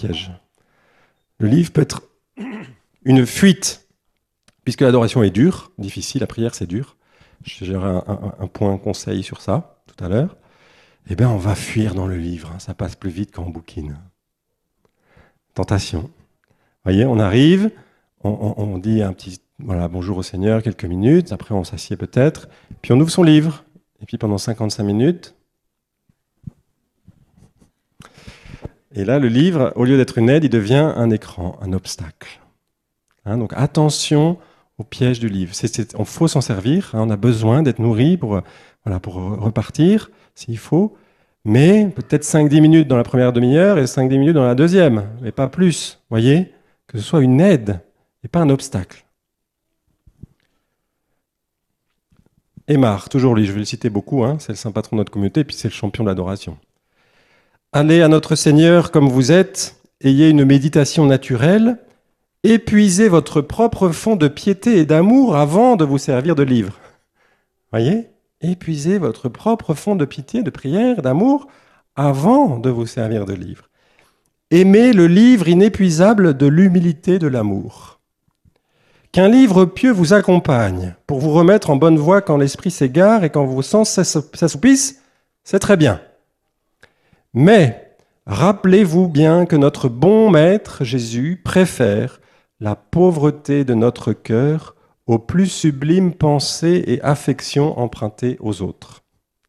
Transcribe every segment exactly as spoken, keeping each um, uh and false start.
piège. Le livre peut être une fuite, puisque l'adoration est dure, difficile, la prière c'est dur. J'aurai un, un, un point conseil sur ça tout à l'heure. Eh bien, on va fuir dans le livre, hein. Ça passe plus vite quand on bouquine. Tentation. Vous voyez, on arrive, on, on, on dit un petit voilà, bonjour au Seigneur, quelques minutes, après on s'assied peut-être, puis on ouvre son livre, et puis pendant cinquante-cinq minutes, et là, le livre, au lieu d'être une aide, il devient un écran, un obstacle. Hein, donc attention au piège du livre. C'est, c'est, on faut s'en servir, hein, on a besoin d'être nourri pour, voilà, pour repartir, s'il faut, mais peut-être cinq à dix minutes dans la première demi-heure et cinq à dix minutes dans la deuxième, mais pas plus. Voyez, que ce soit une aide et pas un obstacle. Aymar, toujours lui, je vais le citer beaucoup, hein, c'est le saint patron de notre communauté, et puis c'est le champion de l'adoration. Allez à notre Seigneur comme vous êtes, ayez une méditation naturelle, épuisez votre propre fond de piété et d'amour avant de vous servir de livre. Voyez ? Épuisez votre propre fond de pitié, de prière, d'amour avant de vous servir de livre. Aimez le livre inépuisable de l'humilité de l'amour. Qu'un livre pieux vous accompagne pour vous remettre en bonne voie quand l'esprit s'égare et quand vos sens s'assoupissent, c'est très bien. Mais rappelez-vous bien que notre bon Maître Jésus préfère la pauvreté de notre cœur aux plus sublimes pensées et affections empruntées aux autres.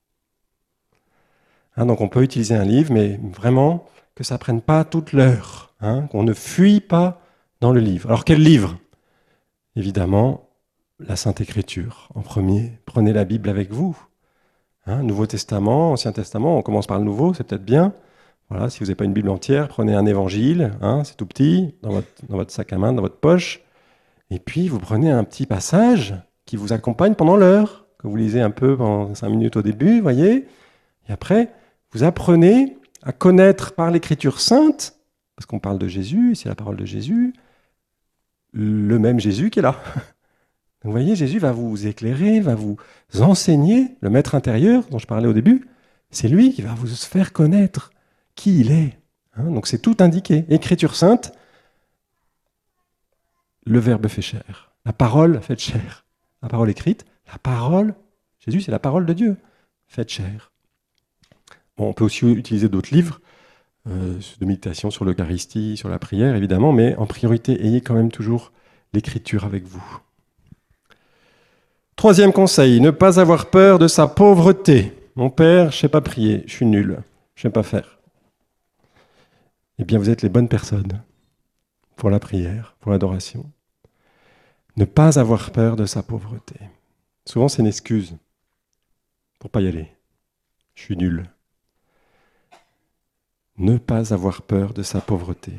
Hein, donc on peut utiliser un livre, mais vraiment que ça ne prenne pas toute l'heure, hein, qu'on ne fuit pas dans le livre. Alors quel livre ? Évidemment, la Sainte Écriture. En premier, prenez la Bible avec vous. Hein, Nouveau Testament, Ancien Testament, on commence par le Nouveau, c'est peut-être bien. Voilà, si vous n'avez pas une Bible entière, prenez un évangile, hein, c'est tout petit, dans votre, dans votre sac à main, dans votre poche. Et puis, vous prenez un petit passage qui vous accompagne pendant l'heure, que vous lisez un peu pendant cinq minutes au début, voyez. Et après, vous apprenez à connaître par l'Écriture sainte, parce qu'on parle de Jésus, c'est la parole de Jésus, le même Jésus qui est là. Vous voyez, Jésus va vous éclairer, va vous enseigner, le maître intérieur dont je parlais au début, c'est lui qui va vous faire connaître qui il est. Hein, donc c'est tout indiqué. Écriture sainte, le Verbe fait chair. La parole faite chair. La parole écrite, la parole, Jésus c'est la parole de Dieu, faite chair. Bon, on peut aussi utiliser d'autres livres euh, de méditation sur l'Eucharistie, sur la prière évidemment, mais en priorité, ayez quand même toujours l'écriture avec vous. Troisième conseil, ne pas avoir peur de sa pauvreté. Mon père, je ne sais pas prier, je suis nul, je ne sais pas faire. Eh bien, vous êtes les bonnes personnes pour la prière, pour l'adoration. Ne pas avoir peur de sa pauvreté. Souvent, c'est une excuse pour ne pas y aller. Je suis nul. Ne pas avoir peur de sa pauvreté.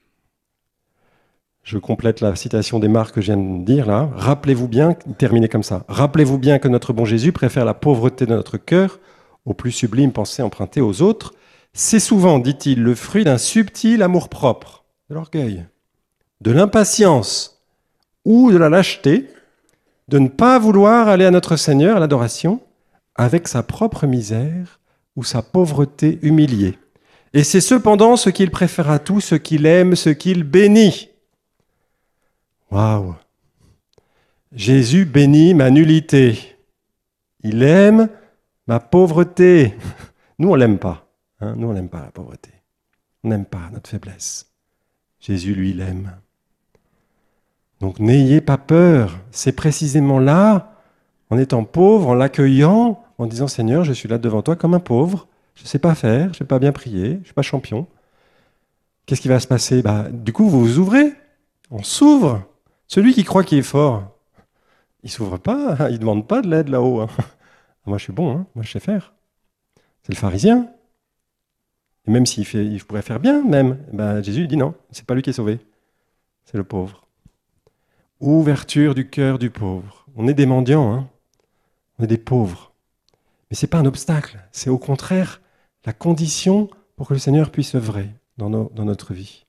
Je complète la citation d'Aymar que je viens de dire là. Rappelez-vous bien, terminez comme ça. Rappelez-vous bien que notre bon Jésus préfère la pauvreté de notre cœur aux plus sublimes pensées empruntées aux autres. C'est souvent, dit-il, le fruit d'un subtil amour-propre, de l'orgueil, de l'impatience ou de la lâcheté, de ne pas vouloir aller à notre Seigneur, à l'adoration, avec sa propre misère ou sa pauvreté humiliée. Et c'est cependant ce qu'il préfère à tout, ce qu'il aime, ce qu'il bénit. Waouh! Jésus bénit ma nullité. Il aime ma pauvreté. Nous, on ne l'aime pas. Hein? Nous, on n'aime pas la pauvreté. On n'aime pas notre faiblesse. Jésus, lui, l'aime. Donc, n'ayez pas peur. C'est précisément là, en étant pauvre, en l'accueillant, en disant « Seigneur, je suis là devant toi comme un pauvre. Je ne sais pas faire, je ne sais pas bien prier, je ne suis pas champion. » Qu'est-ce qui va se passer? Bah, du coup, vous vous ouvrez. On s'ouvre. Celui qui croit qu'il est fort, il ne s'ouvre pas, il ne demande pas de l'aide là-haut. Hein. Moi, je suis bon, hein. Moi, je sais faire. C'est le pharisien. Et même s'il fait, il pourrait faire bien, même, ben, Jésus dit non, c'est pas lui qui est sauvé, c'est le pauvre. Ouverture du cœur du pauvre. On est des mendiants, hein. On est des pauvres. Mais ce n'est pas un obstacle, c'est au contraire la condition pour que le Seigneur puisse œuvrer dans, nos, dans notre vie.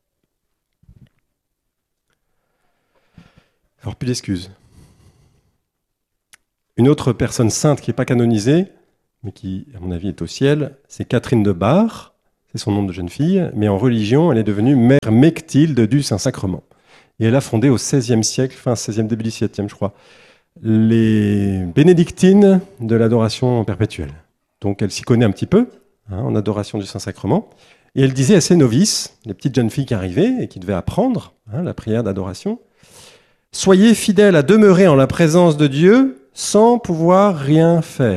Alors, plus d'excuses. Une autre personne sainte qui n'est pas canonisée, mais qui, à mon avis, est au ciel, c'est Catherine de Bar. c'est son nom de jeune fille, mais en religion, elle est devenue mère Mechtilde du Saint-Sacrement. Et elle a fondé au seizième siècle, fin seizième, début dix-septième, je crois, les bénédictines de l'adoration perpétuelle. Donc elle s'y connaît un petit peu, hein, en adoration du Saint-Sacrement. Et elle disait à ses novices, les petites jeunes filles qui arrivaient et qui devaient apprendre hein, la prière d'adoration, « Soyez fidèles à demeurer en la présence de Dieu sans pouvoir rien faire. »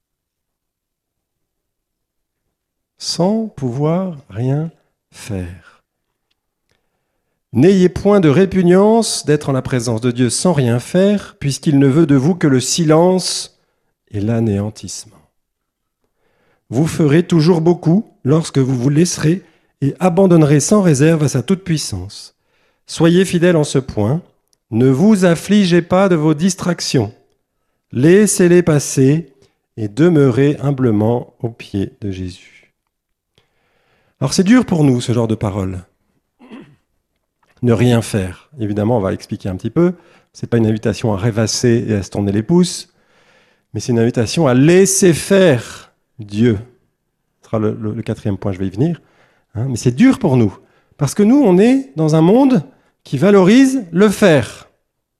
Sans pouvoir rien faire. N'ayez point de répugnance d'être en la présence de Dieu sans rien faire, puisqu'il ne veut de vous que le silence et l'anéantissement. Vous ferez toujours beaucoup lorsque vous vous laisserez et abandonnerez sans réserve à sa toute-puissance. Soyez fidèles en ce point, ne vous affligez pas de vos distractions, laissez-les passer et demeurez humblement aux pieds de Jésus. Alors c'est dur pour nous ce genre de paroles. Ne rien faire. Évidemment, on va expliquer un petit peu. C'est pas une invitation à rêvasser et à se tourner les pouces, mais c'est une invitation à laisser faire Dieu. Ce sera le, le, le quatrième point, je vais y venir. Hein, mais c'est dur pour nous, parce que nous, on est dans un monde qui valorise le faire.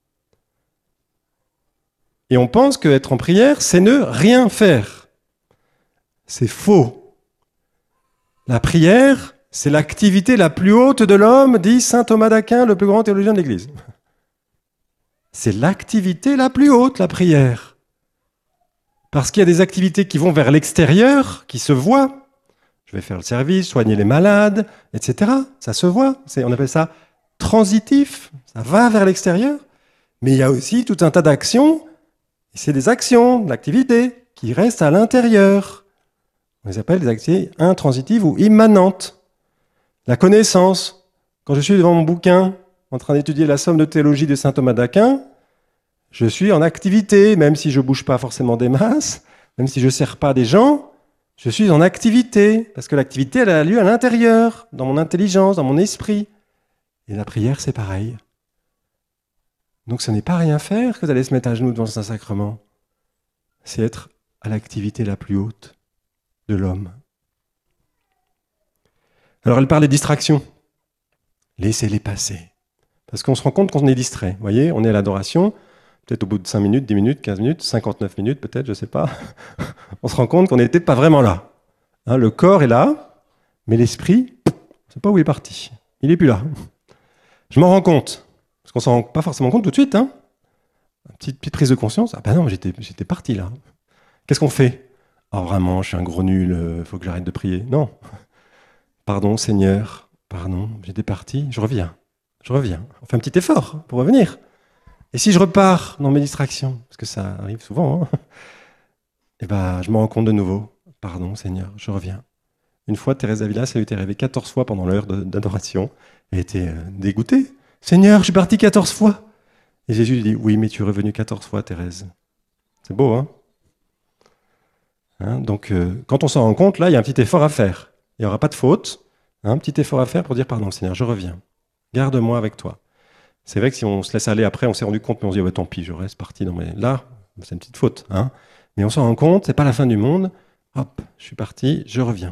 Et on pense qu'être en prière, c'est ne rien faire. C'est faux. La prière, c'est l'activité la plus haute de l'homme, dit saint Thomas d'Aquin, le plus grand théologien de l'Église. C'est l'activité la plus haute, la prière. Parce qu'il y a des activités qui vont vers l'extérieur, qui se voient. Je vais faire le service, soigner les malades, et cetera. Ça se voit. C'est, on appelle ça transitif. Ça va vers l'extérieur. Mais il y a aussi tout un tas d'actions. Et c'est des actions, de l'activité, qui restent à l'intérieur. On les appelle des activités intransitives ou immanentes. La connaissance. Quand je suis devant mon bouquin, en train d'étudier la somme de théologie de saint Thomas d'Aquin, je suis en activité, même si je ne bouge pas forcément des masses, même si je ne sers pas des gens, je suis en activité, parce que l'activité, elle a lieu à l'intérieur, dans mon intelligence, dans mon esprit. Et la prière, c'est pareil. Donc ce n'est pas rien faire que d'aller se mettre à genoux devant le Saint-Sacrement. C'est être à l'activité la plus haute de l'homme. Alors elle parle des distractions. Laissez-les passer. Parce qu'on se rend compte qu'on est distrait. Vous voyez, on est à l'adoration, peut-être au bout de cinq minutes, dix minutes, quinze minutes, cinquante-neuf minutes peut-être, je ne sais pas. On se rend compte qu'on n'était pas vraiment là. Hein, le corps est là, mais l'esprit, je ne sais pas où il est parti. Il n'est plus là. Je m'en rends compte. Parce qu'on ne s'en rend pas forcément compte tout de suite. Hein. Une petite, petite prise de conscience. Ah ben non, j'étais, j'étais parti là. Qu'est-ce qu'on fait? Oh vraiment, je suis un gros nul, il faut que j'arrête de prier. Non. Pardon Seigneur, pardon, j'étais parti, je reviens. Je reviens. On fait un petit effort pour revenir. Et si je repars dans mes distractions, parce que ça arrive souvent, hein, et ben, je me rends compte de nouveau. Pardon Seigneur, je reviens. Une fois, Thérèse d'Avila, ça lui était arrivé quatorze fois pendant l'heure de, d'adoration. Elle était euh, dégoûtée. Seigneur, je suis parti quatorze fois. Et Jésus lui dit, oui, mais tu es revenu quatorze fois, Thérèse. C'est beau, hein, hein Donc, euh, quand on s'en rend compte, là, il y a un petit effort à faire. Il n'y aura pas de faute. Hein, un petit effort à faire pour dire, pardon Seigneur, je reviens. Garde-moi avec toi. C'est vrai que si on se laisse aller après, on s'est rendu compte, mais on se dit, ouais, tant pis, je reste parti dans mes... Là, c'est une petite faute. Hein, mais on s'en rend compte, c'est pas la fin du monde. Hop, je suis parti, je reviens.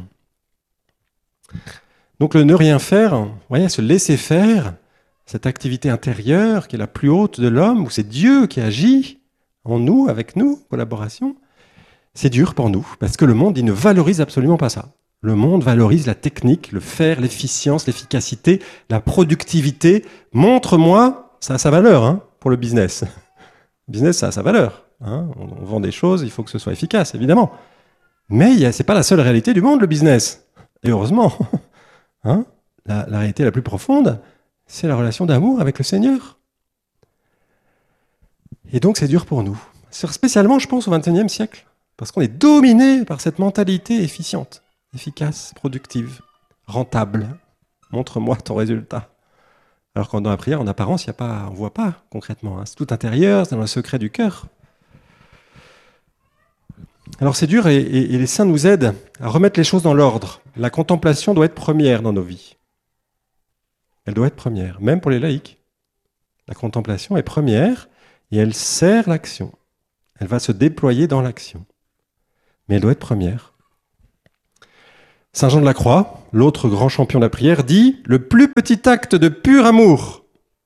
Donc le ne rien faire, vous voyez, se laisser faire, cette activité intérieure qui est la plus haute de l'homme, où c'est Dieu qui agit en nous, avec nous, collaboration, c'est dur pour nous, parce que le monde, il ne valorise absolument pas ça. Le monde valorise la technique, le faire, l'efficience, l'efficacité, la productivité. Montre-moi, ça a sa valeur hein, pour le business. Le business, ça a sa valeur. Hein. On, on vend des choses, il faut que ce soit efficace, évidemment. Mais ce n'est pas la seule réalité du monde, le business. Et heureusement, hein, la, la réalité la plus profonde, c'est la relation d'amour avec le Seigneur. Et donc, c'est dur pour nous. Spécialement, je pense, au vingt et unième siècle. Parce qu'on est dominé par cette mentalité efficiente, efficace, productive, rentable. Montre-moi ton résultat. Alors que dans la prière, en apparence, y a pas, on ne voit pas concrètement. Hein. C'est tout intérieur, c'est dans le secret du cœur. Alors c'est dur et, et, et les saints nous aident à remettre les choses dans l'ordre. La contemplation doit être première dans nos vies. Elle doit être première, même pour les laïcs. La contemplation est première et elle sert l'action. Elle va se déployer dans l'action. Mais elle doit être première. Saint Jean de la Croix, l'autre grand champion de la prière, dit « Le plus petit acte de pur amour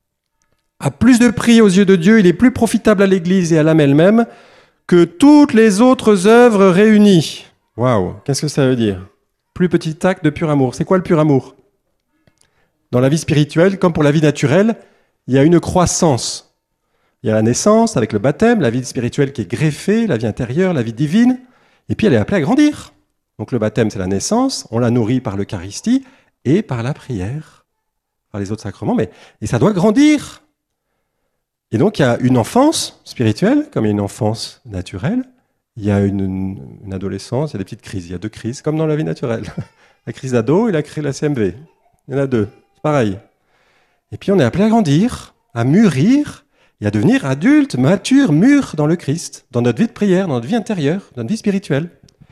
a plus de prix aux yeux de Dieu, il est plus profitable à l'Église et à l'âme elle-même que toutes les autres œuvres réunies. » Waouh, qu'est-ce que ça veut dire? Plus petit acte de pur amour. C'est quoi le pur amour? Dans la vie spirituelle, comme pour la vie naturelle, il y a une croissance. Il y a la naissance avec le baptême, la vie spirituelle qui est greffée, la vie intérieure, la vie divine, et puis elle est appelée à grandir. Donc le baptême, c'est la naissance, on la nourrit par l'Eucharistie et par la prière, par les autres sacrements, mais et ça doit grandir. Et donc il y a une enfance spirituelle, comme il y a une enfance naturelle, il y a une, une, une adolescence, il y a des petites crises, il y a deux crises, comme dans la vie naturelle. La crise d'ado et la crise de la C M V. Il y en a deux, c'est pareil. Et puis on est appelé à grandir, à mûrir, et à devenir adulte, mature, mûr dans le Christ, dans notre vie de prière, dans notre vie intérieure, dans notre vie spirituelle.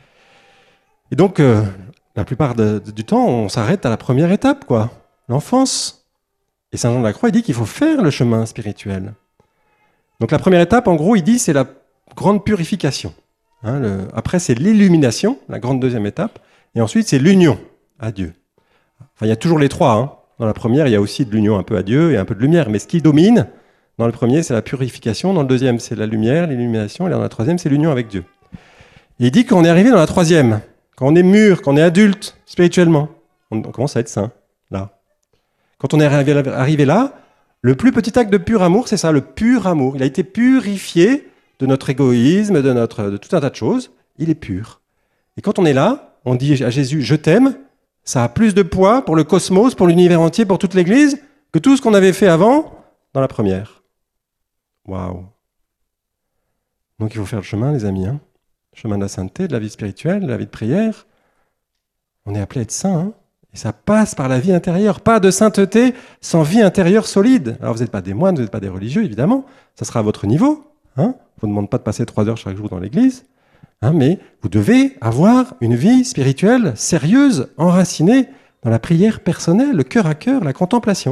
Et donc, euh, la plupart de, de, du temps, on s'arrête à la première étape, quoi, l'enfance. Et Saint Jean de la Croix, il dit qu'il faut faire le chemin spirituel. Donc la première étape, en gros, il dit, c'est la grande purification. Hein, le, après, c'est l'illumination, la grande deuxième étape. Et ensuite, c'est l'union à Dieu. Enfin, il y a toujours les trois. Hein. Dans la première, il y a aussi de l'union un peu à Dieu et un peu de lumière. Mais ce qui domine, dans le premier, c'est la purification. Dans le deuxième, c'est la lumière, l'illumination. Et dans la troisième, c'est l'union avec Dieu. Et il dit qu'on est arrivé dans la troisième. Quand on est mûr, quand on est adulte, spirituellement, on, on commence à être saint, là. Quand on est arrivé, arrivé là, le plus petit acte de pur amour, c'est ça, le pur amour. Il a été purifié de notre égoïsme, de, notre, de tout un tas de choses. Il est pur. Et quand on est là, on dit à Jésus, je t'aime, ça a plus de poids pour le cosmos, pour l'univers entier, pour toute l'Église, que tout ce qu'on avait fait avant dans la première. Waouh! Donc il faut faire le chemin, les amis, hein. Le chemin de la sainteté, de la vie spirituelle, de la vie de prière. On est appelé à être saint, hein, et ça passe par la vie intérieure. Pas de sainteté sans vie intérieure solide. Alors vous n'êtes pas des moines, vous n'êtes pas des religieux, évidemment. Ça sera à votre niveau. Hein. On ne vous demande pas de passer trois heures chaque jour dans l'église. Hein, mais vous devez avoir une vie spirituelle sérieuse, enracinée dans la prière personnelle, le cœur à cœur, la contemplation.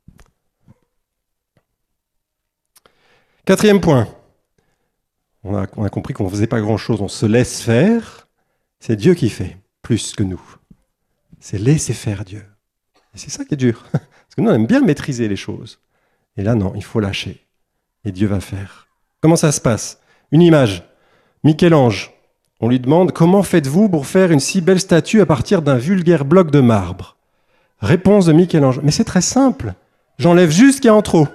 Quatrième point. On a, on a compris qu'on ne faisait pas grand-chose, on se laisse faire. C'est Dieu qui fait, plus que nous. C'est laisser faire Dieu. Et c'est ça qui est dur. Parce que nous, on aime bien maîtriser les choses. Et là, non, il faut lâcher. Et Dieu va faire. Comment ça se passe? Une image. Michel-Ange. On lui demande « Comment faites-vous pour faire une si belle statue à partir d'un vulgaire bloc de marbre ?» Réponse de Michel-Ange. Mais c'est très simple. J'enlève juste ce qu'il y a en trop.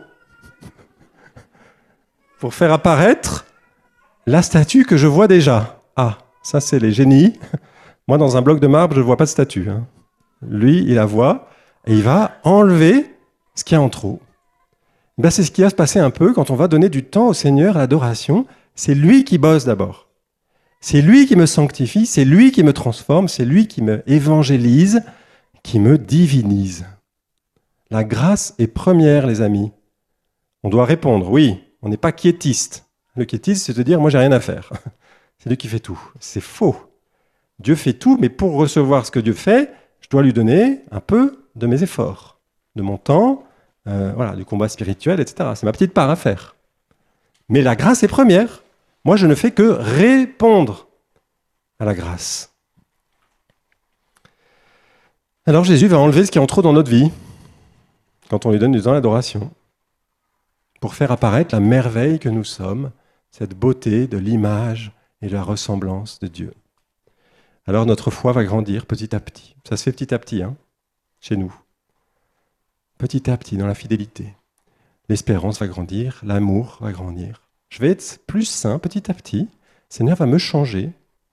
Pour faire apparaître la statue que je vois déjà. Ah, ça c'est les génies. Moi, dans un bloc de marbre, je ne vois pas de statue. Hein. Lui, il la voit et il va enlever ce qu'il y a en trop. Ben, c'est ce qui va se passer un peu quand on va donner du temps au Seigneur à l'adoration. C'est lui qui bosse d'abord. C'est lui qui me sanctifie, c'est lui qui me transforme, c'est lui qui me évangélise, qui me divinise. La grâce est première, les amis. On doit répondre, oui, on n'est pas quiétiste. Le quiétiste, c'est de dire, moi, j'ai rien à faire. C'est Dieu qui fait tout. C'est faux. Dieu fait tout, mais pour recevoir ce que Dieu fait, je dois lui donner un peu de mes efforts, de mon temps, euh, voilà, du combat spirituel, et cetera. C'est ma petite part à faire. Mais la grâce est première. Moi, je ne fais que répondre à la grâce. Alors Jésus va enlever ce qui est en trop dans notre vie, quand on lui donne du temps d'adoration, pour faire apparaître la merveille que nous sommes, cette beauté de l'image et de la ressemblance de Dieu. Alors notre foi va grandir petit à petit. Ça se fait petit à petit, hein, chez nous. Petit à petit, dans la fidélité. L'espérance va grandir, l'amour va grandir. Je vais être plus saint petit à petit. Le Seigneur va me changer.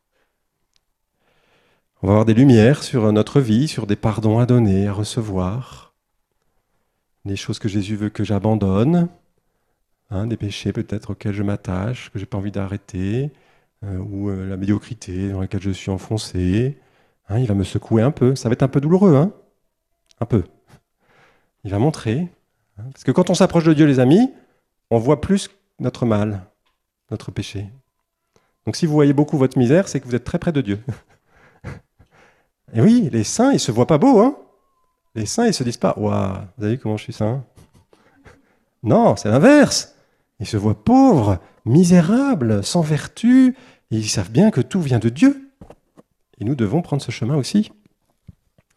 On va avoir des lumières sur notre vie, sur des pardons à donner, à recevoir. Des choses que Jésus veut que j'abandonne. Hein, des péchés peut-être auxquels je m'attache, que je n'ai pas envie d'arrêter. Euh, ou euh, la médiocrité dans laquelle je suis enfoncé. Hein, il va me secouer un peu. Ça va être un peu douloureux. Hein, un peu. Il va montrer. Hein, parce que quand on s'approche de Dieu, les amis, on voit plus notre mal, notre péché. Donc si vous voyez beaucoup votre misère, c'est que vous êtes très près de Dieu. Et oui, les saints, ils ne se voient pas beaux. Hein. Les saints, ils ne se disent pas « Waouh, vous avez vu comment je suis saint ?» Non, c'est l'inverse. Ils se voient pauvres, misérables, sans vertu, et ils savent bien que tout vient de Dieu. Et nous devons prendre ce chemin aussi.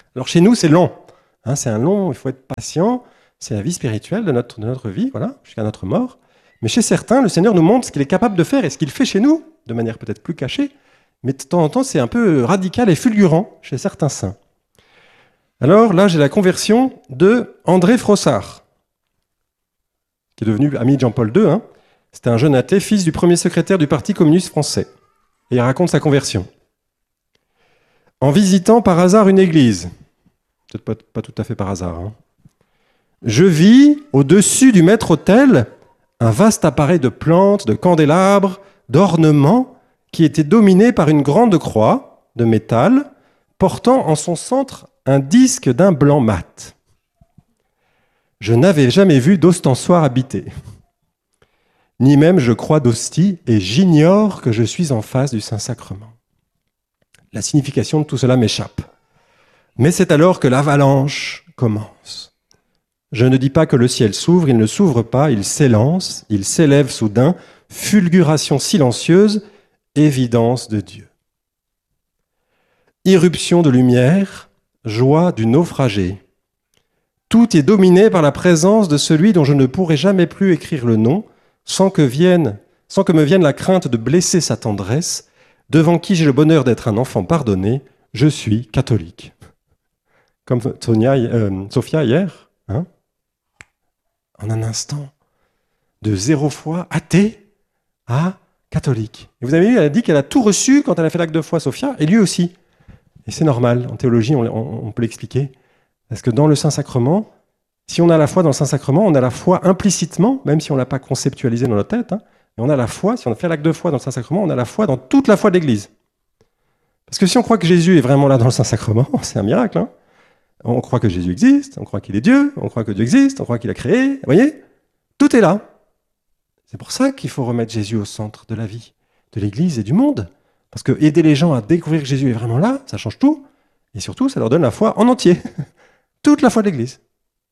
Alors chez nous, c'est long. Hein, c'est un long, il faut être patient. C'est la vie spirituelle de notre, de notre vie, voilà, jusqu'à notre mort. Mais chez certains, le Seigneur nous montre ce qu'il est capable de faire et ce qu'il fait chez nous, de manière peut-être plus cachée. Mais de temps en temps, c'est un peu radical et fulgurant chez certains saints. Alors là, j'ai la conversion de André Frossard, qui est devenu ami de Jean-Paul deux. Hein. C'était un jeune athée, fils du premier secrétaire du Parti communiste français. Et il raconte sa conversion. En visitant par hasard une église, peut-être pas, pas tout à fait par hasard, hein, je vis au-dessus du maître-autel un vaste appareil de plantes, de candélabres, d'ornements qui était dominé par une grande croix de métal portant en son centre un disque d'un blanc mat. Je n'avais jamais vu d'ostensoir habité, ni même, je crois, d'hostie, et j'ignore que je suis en face du Saint-Sacrement. La signification de tout cela m'échappe. Mais c'est alors que l'avalanche commence. Je ne dis pas que le ciel s'ouvre, il ne s'ouvre pas, il s'élance, il s'élève soudain, fulguration silencieuse, évidence de Dieu. Irruption de lumière, joie du naufragé. Tout est dominé par la présence de celui dont je ne pourrai jamais plus écrire le nom, sans que, vienne, sans que me vienne la crainte de blesser sa tendresse, devant qui j'ai le bonheur d'être un enfant pardonné, je suis catholique. Comme Sonia, euh, Sophia hier, hein, en un instant, de zéro foi athée à catholique. Et vous avez vu, elle a dit qu'elle a tout reçu quand elle a fait l'acte de foi, Sophia, et lui aussi. Et c'est normal, en théologie, on, on, on peut l'expliquer. Parce que dans le Saint-Sacrement, si on a la foi dans le Saint-Sacrement, on a la foi implicitement, même si on ne l'a pas conceptualisé dans notre tête, hein, mais on a la foi, si on a fait l'acte de foi dans le Saint-Sacrement, on a la foi dans toute la foi de l'Église. Parce que si on croit que Jésus est vraiment là dans le Saint-Sacrement, c'est un miracle. Hein. On croit que Jésus existe, on croit qu'il est Dieu, on croit que Dieu existe, on croit qu'il a créé, vous voyez ? Tout est là. C'est pour ça qu'il faut remettre Jésus au centre de la vie, de l'Église et du monde. Parce que aider les gens à découvrir que Jésus est vraiment là, ça change tout. Et surtout, ça leur donne la foi en entier. Toute la foi de l'Église.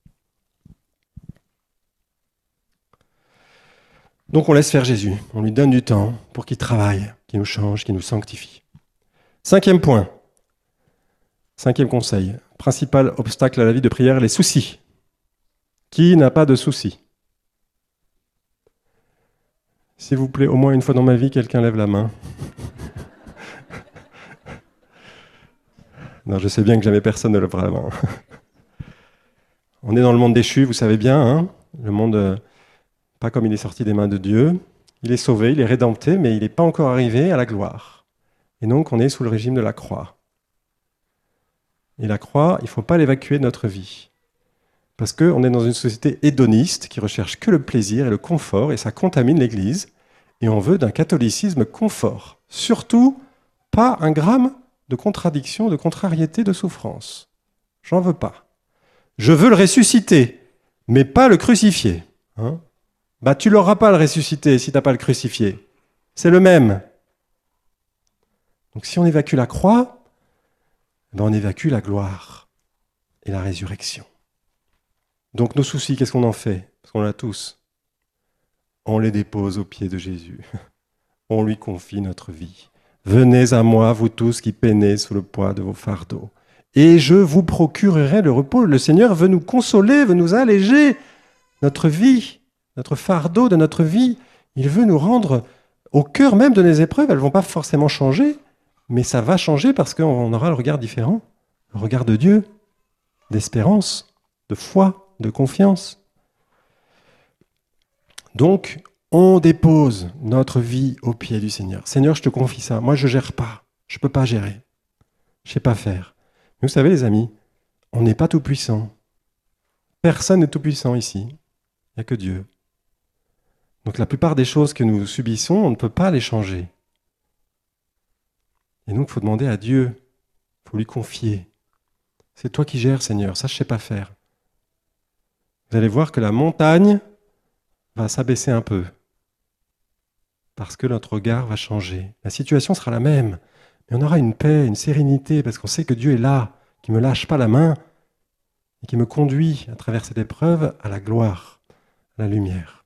Donc on laisse faire Jésus. On lui donne du temps pour qu'il travaille, qu'il nous change, qu'il nous sanctifie. Cinquième point. Cinquième conseil. Principal obstacle à la vie de prière, les soucis. Qui n'a pas de soucis ? S'il vous plaît, au moins une fois dans ma vie, quelqu'un lève la main. Non, je sais bien que jamais personne ne lèvera la main. On est dans le monde déchu, vous savez bien, hein, le monde, euh, pas comme il est sorti des mains de Dieu. Il est sauvé, il est rédempté, mais il n'est pas encore arrivé à la gloire. Et donc, on est sous le régime de la croix. Et la croix, il ne faut pas l'évacuer de notre vie. Parce qu'on est dans une société hédoniste qui recherche que le plaisir et le confort, et ça contamine l'Église. Et on veut d'un catholicisme confort. Surtout, pas un gramme de contradiction, de contrariété, de souffrance. J'en veux pas. Je veux le ressusciter, mais pas le crucifier. Hein, bah, tu l'auras pas le ressusciter si tu n'as pas le crucifié. C'est le même. Donc si on évacue la croix, ben on évacue la gloire et la résurrection. Donc nos soucis, qu'est-ce qu'on en fait ? Parce qu'on l'a tous. On les dépose aux pieds de Jésus. On lui confie notre vie. Venez à moi, vous tous qui peinez sous le poids de vos fardeaux, et je vous procurerai le repos. Le Seigneur veut nous consoler, veut nous alléger notre vie, notre fardeau de notre vie. Il veut nous rendre au cœur même de nos épreuves. Elles ne vont pas forcément changer, mais ça va changer parce qu'on aura le regard différent, le regard de Dieu, d'espérance, de foi, de confiance. Donc, on dépose notre vie aux pieds du Seigneur. Seigneur, je te confie ça. Moi, je ne gère pas. Je ne peux pas gérer. Je ne sais pas faire. Mais vous savez, les amis, on n'est pas tout puissant. Personne n'est tout puissant ici. Il n'y a que Dieu. Donc la plupart des choses que nous subissons, on ne peut pas les changer. Et donc, il faut demander à Dieu. Il faut lui confier. C'est toi qui gères, Seigneur. Ça, je ne sais pas faire. Vous allez voir que la montagne va s'abaisser un peu. Parce que notre regard va changer. La situation sera la même. Mais on aura une paix, une sérénité, parce qu'on sait que Dieu est là, qui ne me lâche pas la main, et qui me conduit à travers cette épreuve à la gloire, à la lumière.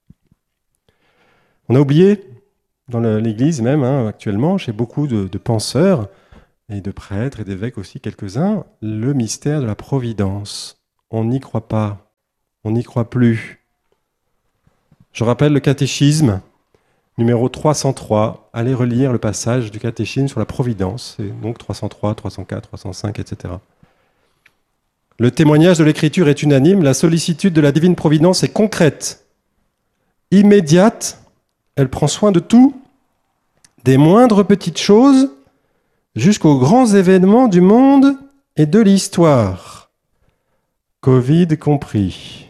On a oublié, dans le, l'Église même, hein, actuellement, chez beaucoup de, de penseurs, et de prêtres et d'évêques aussi quelques-uns, le mystère de la providence. On n'y croit pas, on n'y croit plus. Je rappelle le catéchisme, numéro trois cent trois. Allez relire le passage du catéchisme sur la providence, c'est donc trois cent trois, trois cent quatre, trois cent cinq, et cetera. Le témoignage de l'Écriture est unanime, la sollicitude de la divine providence est concrète, immédiate, elle prend soin de tout, des moindres petites choses jusqu'aux grands événements du monde et de l'histoire, Covid compris.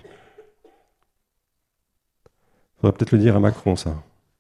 Il faudrait peut-être le dire à Macron, ça.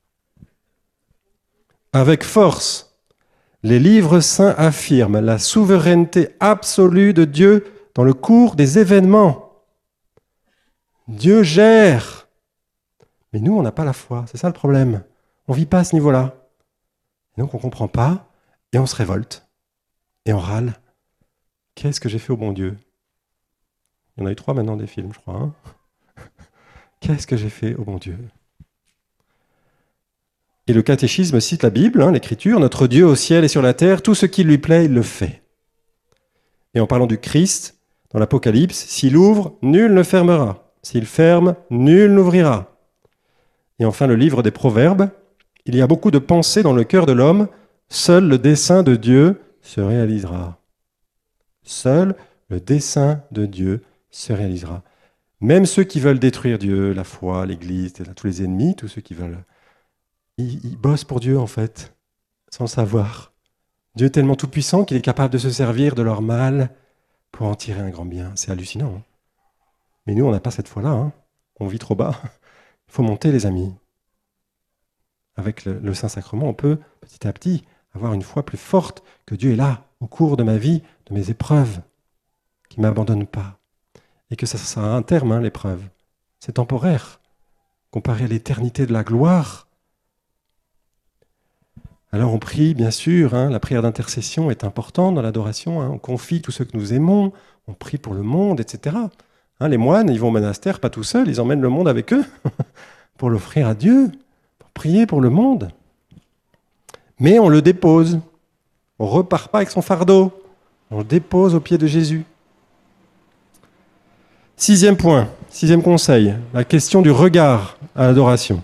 Avec force, les livres saints affirment la souveraineté absolue de Dieu dans le cours des événements. Dieu gère. Mais nous, on n'a pas la foi, c'est ça le problème. On ne vit pas à ce niveau-là. Et donc on ne comprend pas, et on se révolte, et on râle. Qu'est-ce que j'ai fait au bon Dieu? Il y en a eu trois maintenant des films, je crois. Hein. Qu'est-ce que j'ai fait au bon Dieu? Et le catéchisme cite la Bible, hein, l'Écriture, notre Dieu au ciel et sur la terre, tout ce qui lui plaît, il le fait. Et en parlant du Christ, dans l'Apocalypse, s'il ouvre, nul ne fermera. S'il ferme, nul n'ouvrira. Et enfin, le livre des Proverbes, il y a beaucoup de pensées dans le cœur de l'homme, seul le dessein de Dieu se réalisera. Seul le dessein de Dieu se réalisera. Même ceux qui veulent détruire Dieu, la foi, l'Église, tous les ennemis, tous ceux qui veulent... Ils, ils bossent pour Dieu, en fait, sans le savoir. Dieu est tellement tout-puissant qu'il est capable de se servir de leur mal pour en tirer un grand bien. C'est hallucinant. Hein. Mais nous, on n'a pas cette foi-là. Hein. On vit trop bas. Il faut monter, les amis. Avec le, le Saint-Sacrement, on peut, petit à petit, avoir une foi plus forte que Dieu est là, au cours de ma vie, de mes épreuves, qu'il ne m'abandonne pas. Et que ça, ça a un terme, hein, l'épreuve. C'est temporaire. Comparé à l'éternité de la gloire. Alors on prie, bien sûr, hein, la prière d'intercession est importante dans l'adoration. Hein, on confie tout ce que nous aimons, on prie pour le monde, et cetera. Hein, les moines, ils vont au monastère, pas tout seuls, ils emmènent le monde avec eux pour l'offrir à Dieu, pour prier pour le monde. Mais on le dépose. On ne repart pas avec son fardeau. On le dépose aux pieds de Jésus. Sixième point, sixième conseil, la question du regard à l'adoration.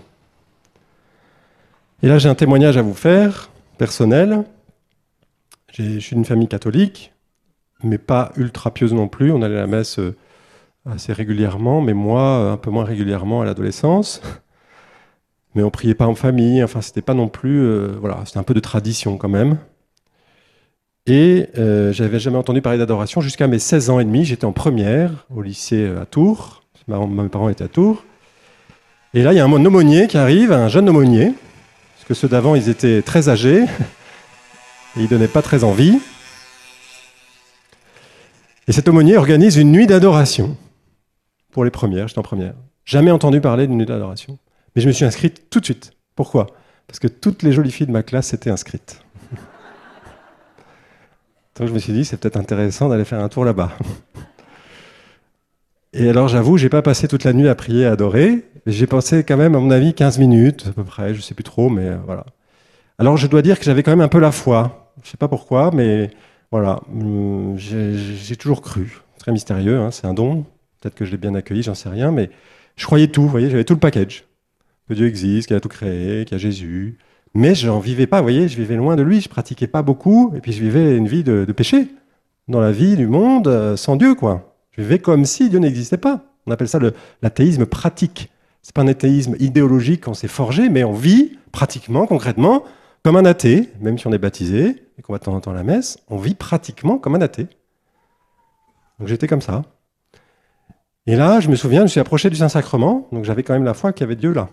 Et là, j'ai un témoignage à vous faire, personnel. J'ai, je suis d'une famille catholique, mais pas ultra pieuse non plus. On allait à la messe assez régulièrement, mais moi, un peu moins régulièrement à l'adolescence. Mais on priait pas en famille, enfin, c'était pas non plus... Euh, voilà, c'était un peu de tradition quand même. Et euh, j'avais jamais entendu parler d'adoration jusqu'à mes seize ans et demi. J'étais en première, au lycée à Tours. Mes parents étaient à Tours. Et là, il y a un aumônier qui arrive, un jeune aumônier, que ceux d'avant, ils étaient très âgés, et ils ne donnaient pas très envie. Et cet aumônier organise une nuit d'adoration, pour les premières, j'étais en première. Jamais entendu parler d'une nuit d'adoration. Mais je me suis inscrite tout de suite. Pourquoi? Parce que toutes les jolies filles de ma classe s'étaient inscrites. Donc je me suis dit, c'est peut-être intéressant d'aller faire un tour là-bas. Et alors j'avoue, je n'ai pas passé toute la nuit à prier, à adorer. J'ai passé quand même, à mon avis, quinze minutes, à peu près, je ne sais plus trop, mais euh, voilà. Alors je dois dire que j'avais quand même un peu la foi. Je ne sais pas pourquoi, mais voilà, hum, j'ai, j'ai toujours cru. Très mystérieux, hein, c'est un don. Peut-être que je l'ai bien accueilli, j'en sais rien, mais je croyais tout, vous voyez, j'avais tout le package. Que Dieu existe, qu'il a tout créé, qu'il y a Jésus. Mais je n'en vivais pas, vous voyez, je vivais loin de lui, je pratiquais pas beaucoup, et puis je vivais une vie de, de péché, dans la vie du monde, euh, sans Dieu, quoi. Je vivais comme si Dieu n'existait pas. On appelle ça le, l'athéisme pratique. C'est pas un athéisme idéologique qu'on s'est forgé, mais on vit pratiquement, concrètement, comme un athée, même si on est baptisé, et qu'on va de temps en temps à la messe, on vit pratiquement comme un athée. Donc j'étais comme ça. Et là, je me souviens, je me suis approché du Saint-Sacrement, donc j'avais quand même la foi qu'il y avait Dieu là.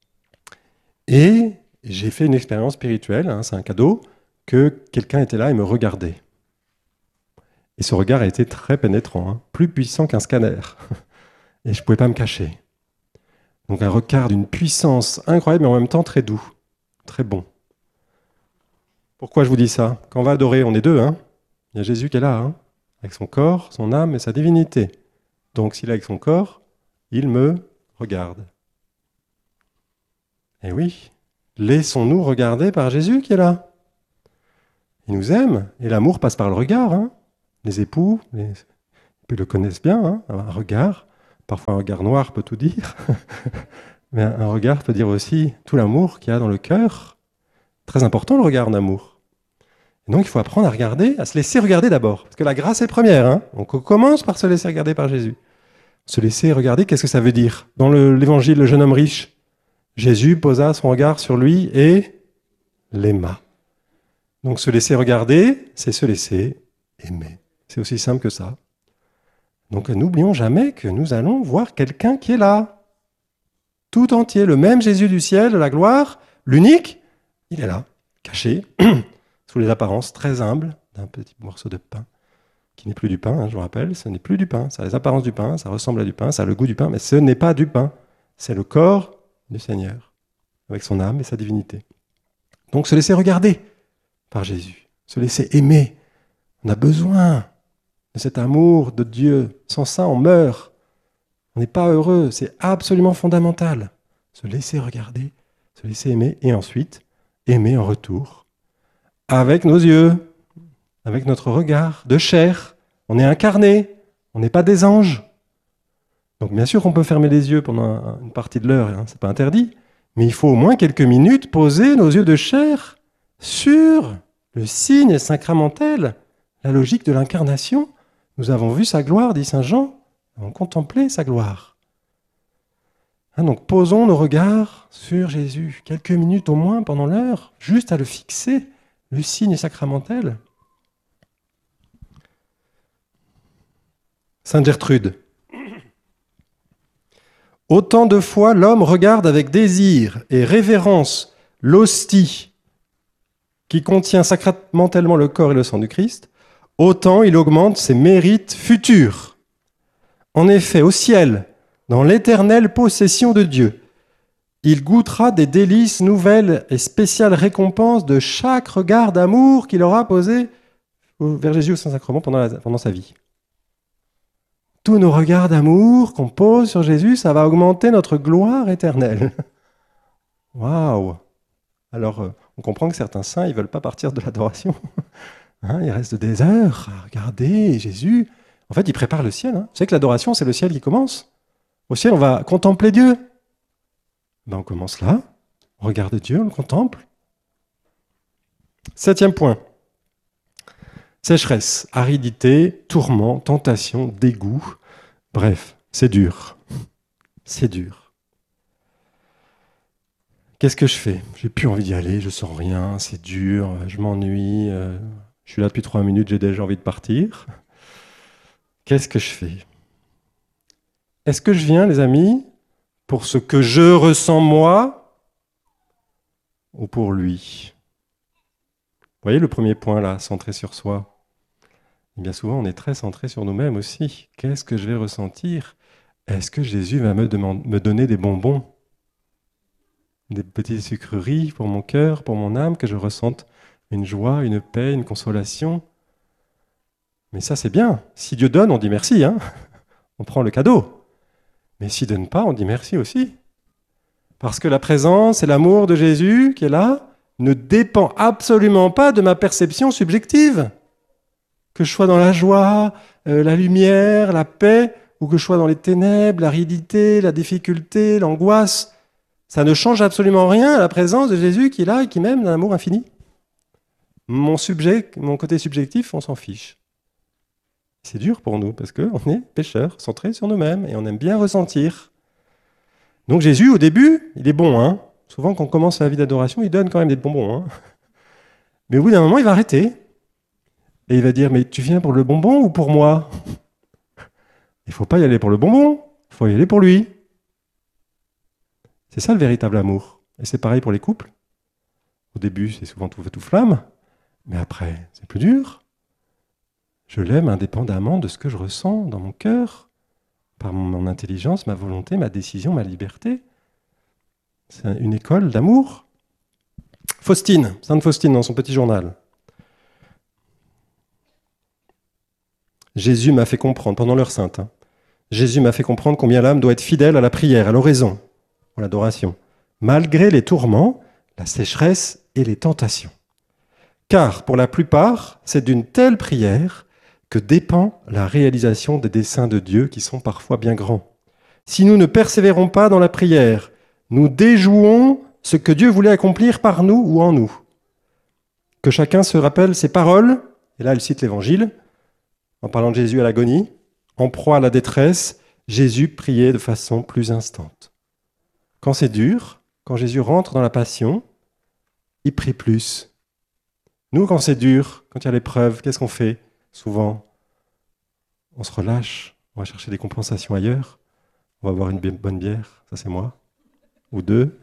Et j'ai fait une expérience spirituelle, hein, c'est un cadeau, que quelqu'un était là et me regardait. Et ce regard a été très pénétrant, hein, plus puissant qu'un scanner. Et je ne pouvais pas me cacher. Donc un regard d'une puissance incroyable, mais en même temps très doux, très bon. Pourquoi je vous dis ça? Quand on va adorer, on est deux. Hein, il y a Jésus qui est là, hein, avec son corps, son âme et sa divinité. Donc s'il est avec son corps, il me regarde. Et oui, laissons-nous regarder par Jésus qui est là. Il nous aime, et l'amour passe par le regard. Hein. Les époux, les... ils le connaissent bien, hein. Un regard, parfois un regard noir peut tout dire, mais un regard peut dire aussi tout l'amour qu'il y a dans le cœur. Très important le regard d'amour. Et donc il faut apprendre à regarder, à se laisser regarder d'abord, parce que la grâce est première. Hein. Donc on commence par se laisser regarder par Jésus. Se laisser regarder, qu'est-ce que ça veut dire? Dans le, l'évangile, le jeune homme riche, Jésus posa son regard sur lui et l'aima. Donc se laisser regarder, c'est se laisser aimer. C'est aussi simple que ça. Donc n'oublions jamais que nous allons voir quelqu'un qui est là. Tout entier, le même Jésus du ciel, de la gloire, l'unique, il est là, caché, sous les apparences très humbles d'un petit morceau de pain, qui n'est plus du pain, hein, je vous rappelle, ce n'est plus du pain. Ça a les apparences du pain, ça ressemble à du pain, ça a le goût du pain, mais ce n'est pas du pain. C'est le corps du Seigneur, avec son âme et sa divinité. Donc se laisser regarder par Jésus, se laisser aimer. On a besoin de cet amour de Dieu. Sans ça, on meurt. On n'est pas heureux. C'est absolument fondamental. Se laisser regarder, se laisser aimer, et ensuite, aimer en retour. Avec nos yeux, avec notre regard de chair. On est incarné. On n'est pas des anges. Donc bien sûr qu'on peut fermer les yeux pendant une partie de l'heure, hein, c'est pas interdit. Mais il faut au moins quelques minutes poser nos yeux de chair sur le signe sacramentel, la logique de l'incarnation. Nous avons vu sa gloire, dit saint Jean, nous avons contemplé sa gloire. Hein, donc posons nos regards sur Jésus, quelques minutes au moins pendant l'heure, juste à le fixer, le signe sacramentel. Sainte Gertrude. Autant de fois l'homme regarde avec désir et révérence l'hostie qui contient sacramentellement le corps et le sang du Christ, autant il augmente ses mérites futurs. En effet, au ciel, dans l'éternelle possession de Dieu, il goûtera des délices nouvelles et spéciales récompenses de chaque regard d'amour qu'il aura posé vers Jésus au Saint-Sacrement pendant, la, pendant sa vie. Tous nos regards d'amour qu'on pose sur Jésus, ça va augmenter notre gloire éternelle. Waouh! Alors, on comprend que certains saints, ils ne veulent pas partir de l'adoration. Hein, ils restent des heures à regarder Jésus. En fait, ils préparent le ciel. Hein. Vous savez que l'adoration, c'est le ciel qui commence. Au ciel, on va contempler Dieu. Ben, on commence là, on regarde Dieu, on le contemple. Septième point. Sécheresse, aridité, tourment, tentation, dégoût. Bref, c'est dur. C'est dur. Qu'est-ce que je fais? J'ai plus envie d'y aller, je sens rien, c'est dur, je m'ennuie, euh, je suis là depuis trois minutes, j'ai déjà envie de partir. Qu'est-ce que je fais? Est-ce que je viens, les amis, pour ce que je ressens moi ou pour lui? Vous voyez le premier point là, centré sur soi. Et bien souvent, on est très centré sur nous-mêmes aussi. Qu'est-ce que je vais ressentir? Est-ce que Jésus va me, demander, me donner des bonbons? Des petites sucreries pour mon cœur, pour mon âme, que je ressente une joie, une paix, une consolation? Mais ça, c'est bien. Si Dieu donne, on dit merci. Hein, on prend le cadeau. Mais s'il ne donne pas, on dit merci aussi. Parce que la présence et l'amour de Jésus qui est là ne dépend absolument pas de ma perception subjective. Que je sois dans la joie, euh, la lumière, la paix, ou que je sois dans les ténèbres, l'aridité, la difficulté, l'angoisse, ça ne change absolument rien à la présence de Jésus qui est là et qui m'aime d'un amour infini. Mon, subjet, mon côté subjectif, on s'en fiche. C'est dur pour nous parce qu'on est pécheurs, centrés sur nous-mêmes et on aime bien ressentir. Donc Jésus, au début, il est bon. Hein. Souvent, quand on commence la vie d'adoration, il donne quand même des bonbons. Hein. Mais au bout d'un moment, il va arrêter. Et il va dire, mais tu viens pour le bonbon ou pour moi? Il ne faut pas y aller pour le bonbon, il faut y aller pour lui. C'est ça le véritable amour. Et c'est pareil pour les couples. Au début, c'est souvent tout feu, tout flamme, mais après, c'est plus dur. Je l'aime indépendamment de ce que je ressens dans mon cœur, par mon intelligence, ma volonté, ma décision, ma liberté. C'est une école d'amour. Faustine, Sainte Faustine, dans son petit journal. Jésus m'a fait comprendre, pendant l'heure sainte, hein, Jésus m'a fait comprendre combien l'âme doit être fidèle à la prière, à l'oraison, à l'adoration, malgré les tourments, la sécheresse et les tentations. Car, pour la plupart, c'est d'une telle prière que dépend la réalisation des desseins de Dieu qui sont parfois bien grands. Si nous ne persévérons pas dans la prière, nous déjouons ce que Dieu voulait accomplir par nous ou en nous. Que chacun se rappelle ses paroles, et là elle cite l'Évangile, en parlant de Jésus à l'agonie, en proie à la détresse, Jésus priait de façon plus instante. Quand c'est dur, quand Jésus rentre dans la passion, il prie plus. Nous, quand c'est dur, quand il y a l'épreuve, qu'est-ce qu'on fait? Souvent, on se relâche, on va chercher des compensations ailleurs, on va boire une bonne bière, ça c'est moi, ou deux,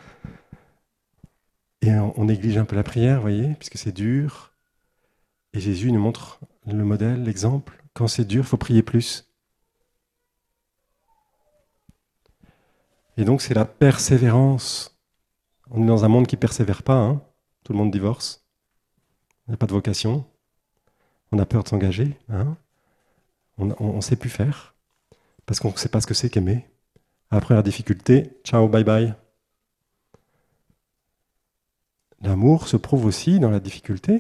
et on, on néglige un peu la prière, vous voyez, puisque c'est dur. Et Jésus nous montre le modèle, l'exemple. Quand c'est dur, il faut prier plus. Et donc c'est la persévérance. On est dans un monde qui ne persévère pas, hein. Tout le monde divorce, on n'a pas de vocation. On a peur de s'engager, hein. on ne sait plus faire, parce qu'on ne sait pas ce que c'est qu'aimer. Après la difficulté, ciao, bye bye. L'amour se prouve aussi dans la difficulté.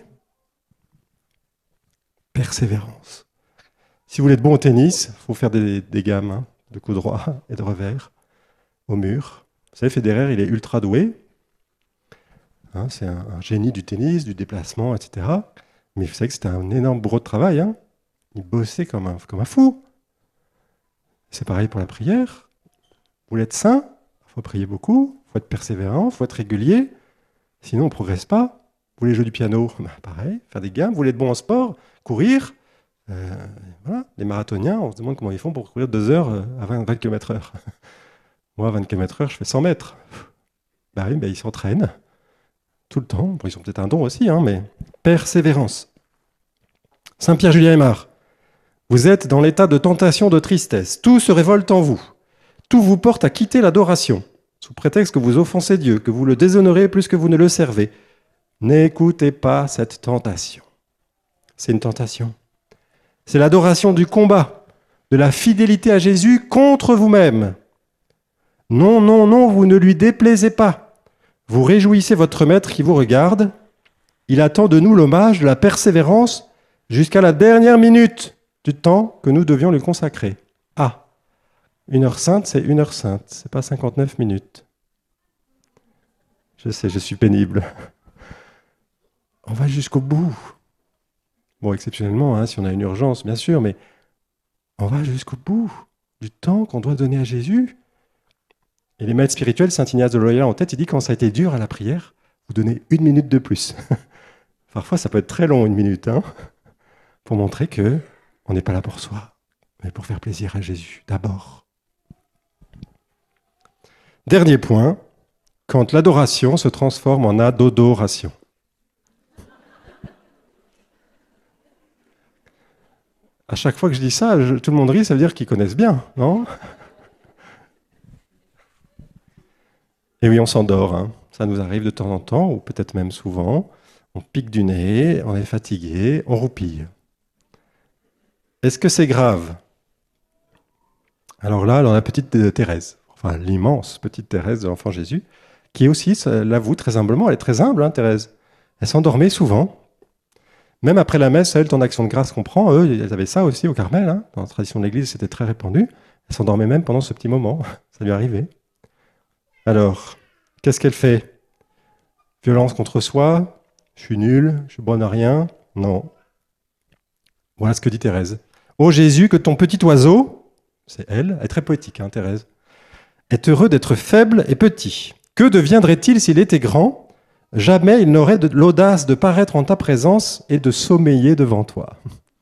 Persévérance. Si vous voulez être bon au tennis, il faut faire des, des gammes, hein, de coups droits et de revers au mur. Vous savez, Federer, il est ultra doué. Hein, c'est un, un génie du tennis, du déplacement, et cetera. Mais vous savez que c'était un énorme bourreau de travail. Hein. Il bossait comme un, comme un fou. C'est pareil pour la prière. Vous voulez être saint, il faut prier beaucoup, il faut être persévérant, il faut être régulier. Sinon, on ne progresse pas. Vous voulez jouer du piano, ben pareil, faire des gammes. Vous voulez être bon en sport, courir. Euh, voilà. Les marathoniens, on se demande comment ils font pour courir deux heures à vingt kilomètres heure. Moi, à vingt kilomètres heure, je fais cent mètres. Ben oui, ben ils s'entraînent tout le temps. Bon, ils ont peut-être un don aussi, hein, mais persévérance. Saint Pierre Julien Aymar, vous êtes dans l'état de tentation, de tristesse. Tout se révolte en vous. Tout vous porte à quitter l'adoration, sous prétexte que vous offensez Dieu, que vous le déshonorez plus que vous ne le servez. N'écoutez pas cette tentation. C'est une tentation. C'est l'adoration du combat, de la fidélité à Jésus contre vous-même. Non, non, non, vous ne lui déplaisez pas. Vous réjouissez votre maître qui vous regarde. Il attend de nous l'hommage de la persévérance jusqu'à la dernière minute du temps que nous devions lui consacrer. Ah, une heure sainte, c'est une heure sainte, c'est pas cinquante-neuf minutes. Je sais, je suis pénible. On va jusqu'au bout. Bon, exceptionnellement, hein, si on a une urgence, bien sûr, mais on va jusqu'au bout du temps qu'on doit donner à Jésus. Et les maîtres spirituels, Saint Ignace de Loyola en tête, il dit quand ça a été dur à la prière, vous donnez une minute de plus. Parfois, ça peut être très long, une minute, hein, pour montrer que on n'est pas là pour soi, mais pour faire plaisir à Jésus, d'abord. Dernier point, quand l'adoration se transforme en adodoration. À chaque fois que je dis ça, je, tout le monde rit, ça veut dire qu'ils connaissent bien, non? Et oui, on s'endort, hein. Ça nous arrive de temps en temps, ou peut-être même souvent. On pique du nez, on est fatigué, on roupille. Est-ce que c'est grave? Alors là, dans la petite Thérèse, enfin l'immense petite Thérèse de l'Enfant Jésus, qui aussi l'avoue très humblement, elle est très humble, hein, Thérèse. Elle s'endormait souvent. Même après la messe, elle, ton action de grâce qu'on prend, eux, ils avaient ça aussi au Carmel. Hein. Dans la tradition de l'Église, c'était très répandu. Elle s'endormait même pendant ce petit moment. Ça lui arrivait. Alors, qu'est-ce qu'elle fait? Violence contre soi? Je suis nul? Je suis bonne à rien? Non. Voilà ce que dit Thérèse. Ô Jésus, que ton petit oiseau, c'est elle, elle est très poétique, hein, Thérèse, est heureux d'être faible et petit. Que deviendrait-il s'il était grand? Jamais il n'aurait de l'audace de paraître en ta présence et de sommeiller devant toi.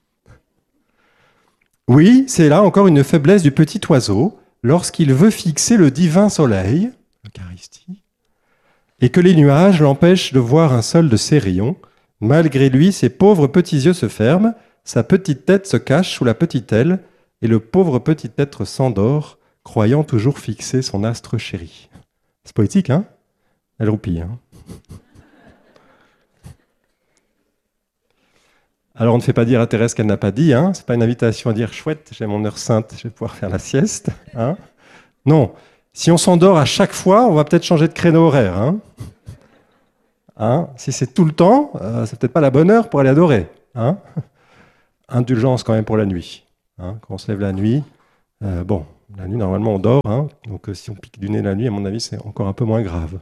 Oui, c'est là encore une faiblesse du petit oiseau, lorsqu'il veut fixer le divin soleil, l'Eucharistie, et que les nuages l'empêchent de voir un seul de ses rayons. Malgré lui, ses pauvres petits yeux se ferment, sa petite tête se cache sous la petite aile, et le pauvre petit être s'endort, croyant toujours fixer son astre chéri. C'est poétique, hein? Elle roupille, hein? Alors on ne fait pas dire à Thérèse qu'elle n'a pas dit, hein. C'est pas une invitation à dire chouette, j'ai mon heure sainte, je vais pouvoir faire la sieste. Hein. Non, si on s'endort à chaque fois, on va peut-être changer de créneau horaire. Hein. Hein, si c'est tout le temps, euh, c'est peut-être pas la bonne heure pour aller adorer. Hein. Indulgence quand même pour la nuit. Hein, quand on se lève la nuit, euh, bon, la nuit normalement on dort, hein, donc euh, si on pique du nez la nuit, à mon avis c'est encore un peu moins grave.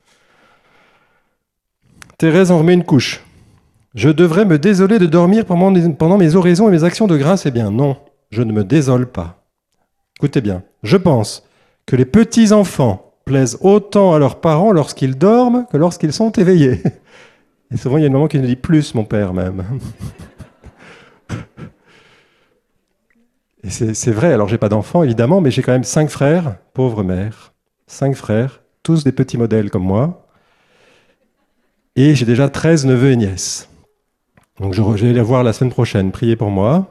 Thérèse en remet une couche. Je devrais me désoler de dormir pendant, pendant mes oraisons et mes actions de grâce. Eh bien non, je ne me désole pas. Écoutez bien, je pense que les petits-enfants plaisent autant à leurs parents lorsqu'ils dorment que lorsqu'ils sont éveillés. Et souvent, il y a une maman qui nous dit plus, mon père même. Et c'est, c'est vrai, alors j'ai pas d'enfants évidemment, mais j'ai quand même cinq frères, pauvre mère, cinq frères, tous des petits modèles comme moi. Et j'ai déjà treize neveux et nièces. Donc je vais les voir la semaine prochaine, priez pour moi.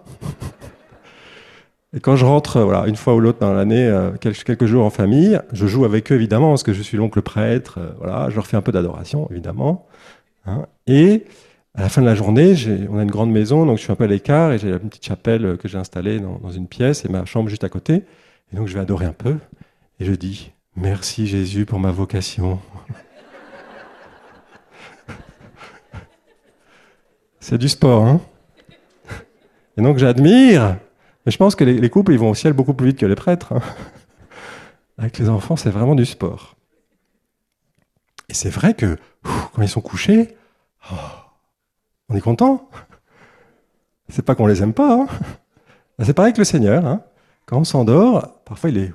Et quand je rentre, voilà, une fois ou l'autre dans l'année, euh, quelques jours en famille, je joue avec eux évidemment, parce que je suis l'oncle prêtre, euh, voilà, je leur fais un peu d'adoration évidemment. Hein. Et à la fin de la journée, j'ai, on a une grande maison, donc je suis un peu à l'écart, et j'ai une petite chapelle que j'ai installée dans, dans une pièce, et ma chambre juste à côté. Et donc je vais adorer un peu, et je dis, merci Jésus pour ma vocation. C'est du sport, hein. Et donc j'admire, mais je pense que les, les couples, ils vont au ciel beaucoup plus vite que les prêtres. Hein. Avec les enfants, c'est vraiment du sport. Et c'est vrai que ouf, quand ils sont couchés, oh, on est content. C'est pas qu'on les aime pas. Hein. C'est pareil que le Seigneur. Hein. Quand on s'endort, parfois il est...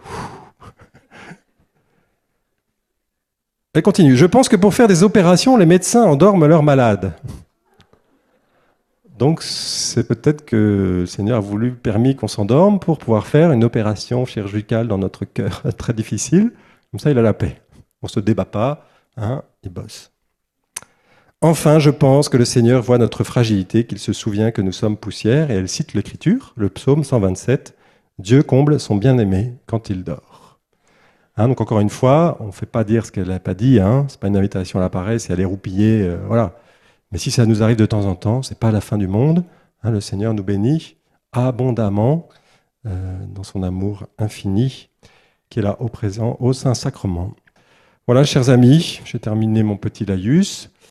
Elle continue. Je pense que pour faire des opérations, les médecins endorment leurs malades. Donc c'est peut-être que le Seigneur a voulu permis qu'on s'endorme pour pouvoir faire une opération chirurgicale dans notre cœur très difficile. Comme ça, il a la paix. On ne se débat pas, hein, il bosse. Enfin, je pense que le Seigneur voit notre fragilité, qu'il se souvient que nous sommes poussière, et elle cite l'Écriture, le psaume cent vingt-sept, « Dieu comble son bien-aimé quand il dort ». Hein, donc encore une fois, on ne fait pas dire ce qu'elle n'a pas dit, hein, ce n'est pas une invitation à la paresse, c'est aller roupiller, euh, voilà. Mais si ça nous arrive de temps en temps, ce n'est pas la fin du monde. Hein, le Seigneur nous bénit abondamment euh, dans son amour infini qui est là au présent, au Saint-Sacrement. Voilà, chers amis, j'ai terminé mon petit laïus.